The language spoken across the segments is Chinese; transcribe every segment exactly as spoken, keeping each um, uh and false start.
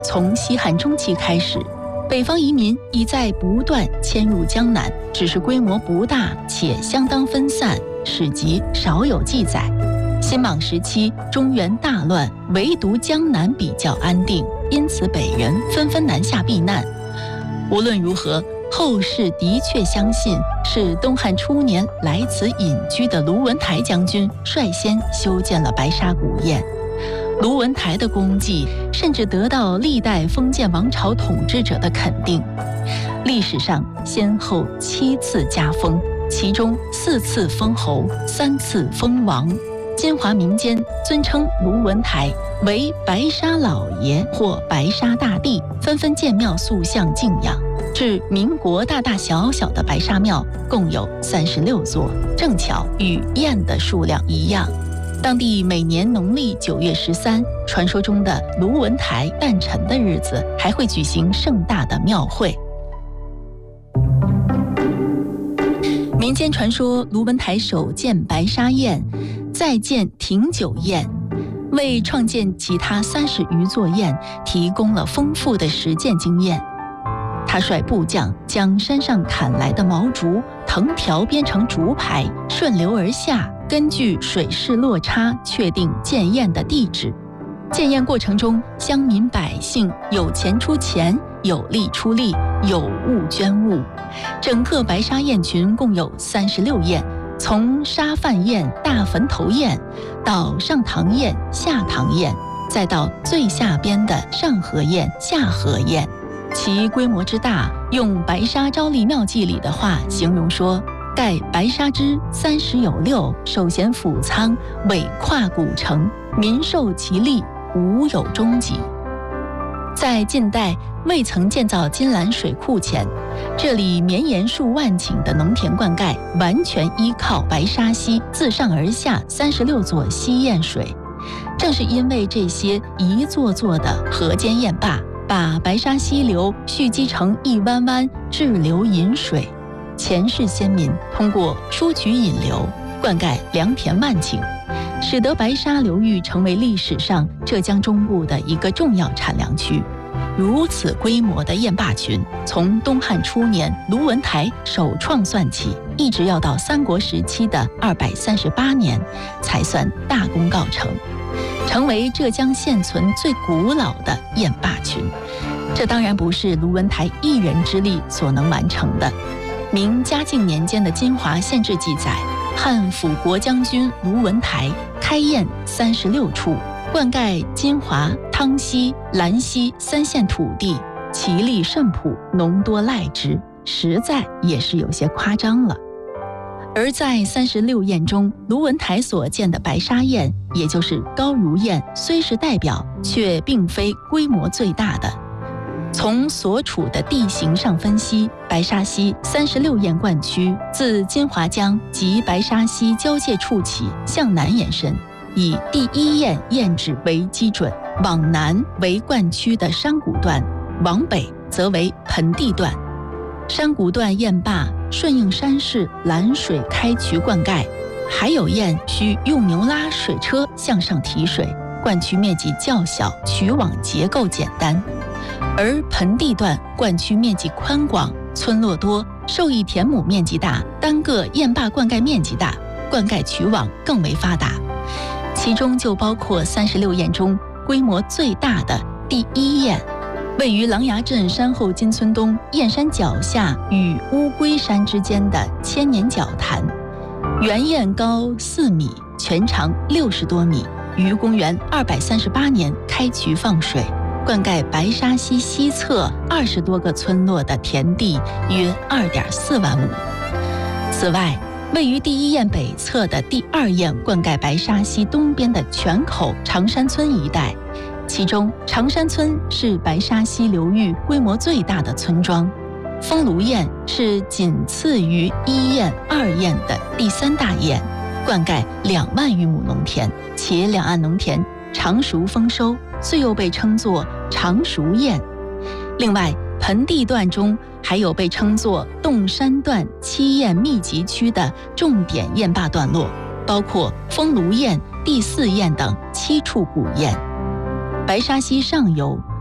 从西汉中期开始，北方移民已在不断迁入江南，只是规模不大且相当分散，史籍少有记载。新莽时期中原大乱，唯独江南比较安定，因此北人纷纷南下避难。无论如何，后世的确相信是东汉初年来此隐居的卢文台将军率先修建了白沙古堰。卢文台的功绩甚至得到历代封建王朝统治者的肯定，历史上先后七次加封，其中四次封侯，三次封王。金华民间尊称卢文台为白沙老爷或白沙大帝，纷纷建庙塑像敬仰。至民国大大小小的白沙庙共有三十六座，正巧与堰的数量一样。当地每年农历九月十三，传说中的卢文台诞辰的日子，还会举行盛大的庙会。民间传说卢文台首建白沙堰，再建亭酒堰，为创建其他三十余座堰提供了丰富的实践经验。他率部将将山上砍来的毛竹藤条编成竹排，顺流而下，根据水势落差确定建堰的地址。建堰过程中，乡民百姓有钱出钱，有力出力，有物捐物。整个白沙堰群共有三十六堰，从沙饭堰、大坟头堰到上堂堰、下堂堰，再到最下边的上河堰、下河堰。其规模之大，用《白沙昭历妙记》里的话形容说：“盖白沙之三十有六，首衔府仓，尾跨古城，民受其利，无有终极。”在近代未曾建造金兰水库前，这里绵延数万顷的农田灌溉完全依靠白沙溪自上而下三十六座溪堰水。正是因为这些一座座的河间堰坝，把白沙溪流蓄积成一湾湾滞留引水。前世先民通过疏渠引流，灌溉良田万顷，使得白沙流域成为历史上浙江中部的一个重要产粮区。如此规模的堰坝群，从东汉初年卢文台首创算起，一直要到三国时期的二百三十八年，才算大功告成，成为浙江现存最古老的堰坝群。这当然不是卢文台一人之力所能完成的。明嘉靖年间的《金华县志》记载，汉辅国将军卢文台开堰三十六处，灌溉金华、汤溪、兰溪三县土地，其力甚朴，农多赖之，实在也是有些夸张了。而在三十六堰中，卢文台所建的白沙堰，也就是高如堰，虽是代表，却并非规模最大的。从所处的地形上分析，白沙溪三十六堰灌区自金华江及白沙溪交界处起向南延伸，以第一堰堰址为基准，往南为灌区的山谷段，往北则为盆地段。山谷段堰坝顺应山势拦水开渠灌溉，还有堰需用牛拉水车向上提水，灌区面积较小，渠网结构简单。而盆地段灌区面积宽广，村落多，受益田亩面积大，单个堰坝灌溉面积大，灌溉渠网更为发达。其中就包括三十六堰中规模最大的第一堰，位于琅琊镇山后金村东堰山脚下与乌龟山之间的千年角潭。原堰高四米，全长六十多米，于公元二百三十八年开渠放水，灌溉白沙溪西侧二十多个村落的田地约二点四万亩。此外，位于第一堰北侧的第二堰灌溉白沙溪东边的泉口长山村一带，其中长山村是白沙溪流域规模最大的村庄。丰庐堰是仅次于一堰、二堰的第三大堰，灌溉两万余亩农田，且两岸农田常熟丰收，遂又被称作常熟堰。另外，盆地段中还有被称作洞山段七堰密集区的重点堰坝段落，包括丰庐堰、第四堰等七处古堰。白沙溪上游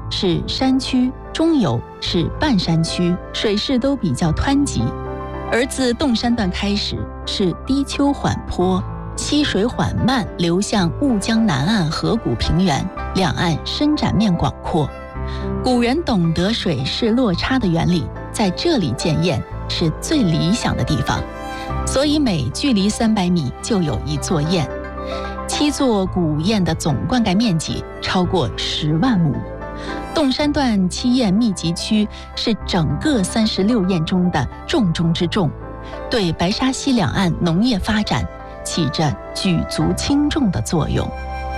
是山区，中游是半山区，水势都比较湍急。而自洞山段开始是低丘缓坡，溪水缓慢流向婺江南岸河谷平原，两岸伸展面广阔。古人懂得水势落差的原理，在这里建堰是最理想的地方，所以每距离三百米就有一座堰。七座古堰的总灌溉面积超过十万亩。洞山段七堰密集区是整个三十六堰中的重中之重，对白沙溪两岸农业发展起着举足轻重的作用。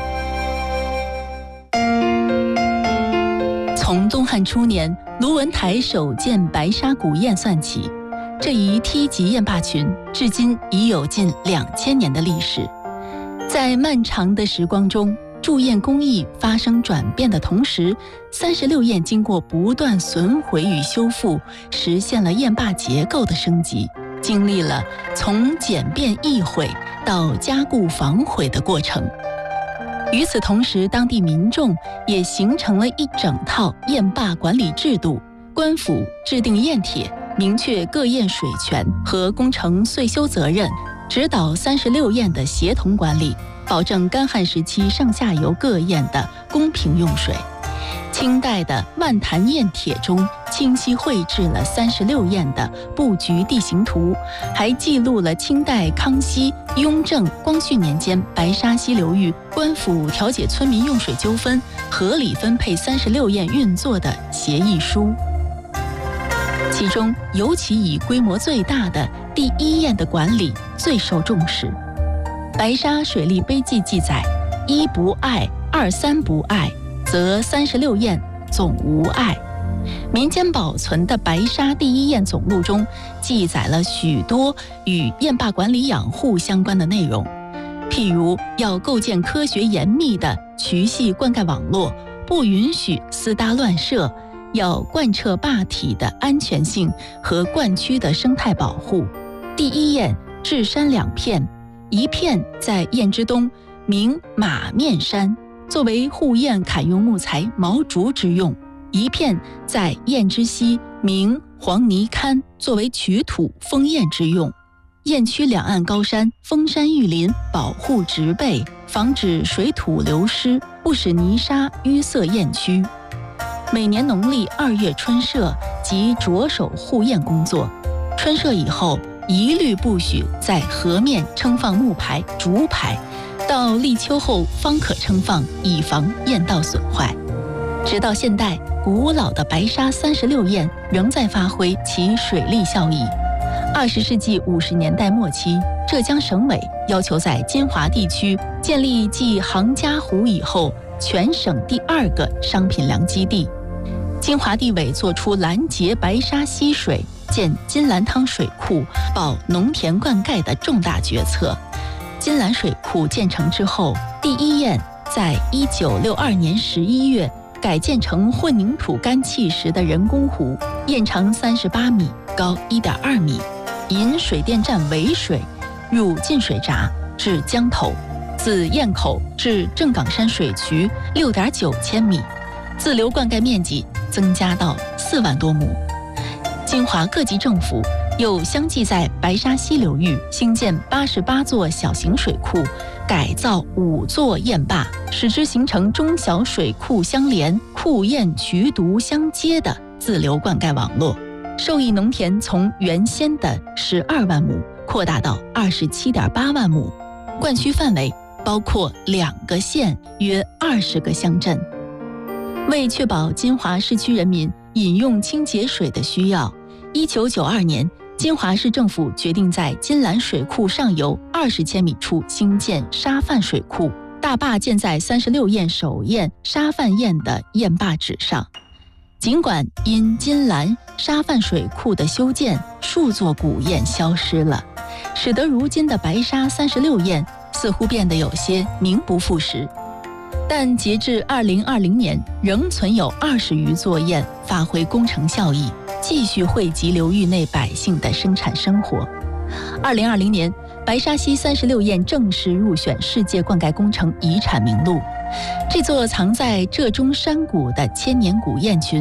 从东汉初年卢文台首建白沙古堰算起，这一梯级堰坝群至今已有近两千年的历史。在漫长的时光中，筑堰工艺发生转变的同时，三十六堰经过不断损毁与修复，实现了堰坝结构的升级，经历了从简便易毁到加固防毁的过程。与此同时，当地民众也形成了一整套堰坝管理制度，官府制定堰帖，明确各堰水权和工程岁修责任，指导三十六堰的协同管理，保证干旱时期上下游各堰的公平用水。清代的《漫谈堰帖》中清晰绘制了三十六堰的布局地形图，还记录了清代康熙、雍正、光绪年间白沙溪流域官府调解村民用水纠纷、合理分配三十六堰运作的协议书。其中尤其以规模最大的第一堰的管理最受重视。白沙水利碑记记载，一不碍，二三不碍，则三十六堰总无碍。民间保存的白沙第一堰总录中记载了许多与堰坝管理养护相关的内容，譬如要构建科学严密的渠系灌溉网络，不允许私搭乱设，要贯彻坝体的安全性和灌区的生态保护。第一堰治山两片，一片在堰之东，名马面山，作为护堰砍用木材毛竹之用；一片在堰之西，名黄泥勘，作为取土封堰之用。堰区两岸高山，封山育林，保护植被，防止水土流失，不使泥沙淤塞堰区。每年农历二月春社即着手护堰工作，春社以后一律不许在河面撑放木牌、竹牌，到立秋后方可撑放，以防堰道损坏。直到现代，古老的白沙三十六堰仍在发挥其水利效益。二十世纪五十年代末期，浙江省委要求在金华地区建立继杭嘉湖以后全省第二个商品粮基地。金华地委作出拦截白沙溪水、建金兰汤水库、保农田灌溉的重大决策。金兰水库建成之后，第一堰在一九六二年十一月改建成混凝土干砌石的人工湖，堰长三十八米，高一点二米，引水电站尾水入进水闸至江头，自堰口至正岗山水渠六点九千米，自流灌溉面积增加到四万多亩。金华各级政府又相继在白沙溪流域兴建八十八座小型水库，改造五座堰坝，使之形成中小水库相连、库堰渠渎相接的自流灌溉网络。受益农田从原先的十二万亩扩大到二十七点八万亩，灌区范围包括两个县，约二十个乡镇。为确保金华市区人民饮用清洁水的需要，一九九二年，金华市政府决定在金兰水库上游二十千米处兴建沙泛水库，大坝建在三十六堰首堰沙泛堰的堰坝址上。尽管因金兰、沙泛水库的修建，数座古堰消失了，使得如今的白沙三十六堰似乎变得有些名不副实。但截至二零二零年，仍存有二十余座堰发挥工程效益，继续惠及流域内百姓的生产生活。二零二零年，白沙溪三十六堰正式入选世界灌溉工程遗产名录。 这座藏在浙中山谷的千年古雁群